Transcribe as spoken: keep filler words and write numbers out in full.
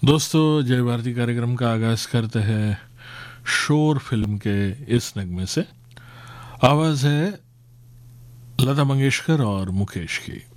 दोस्तों, जय भारती कार्यक्रम का आगाज करते हैं शोर फिल्म के इस नगमे से। आवाज है लता मंगेशकर और मुकेश की।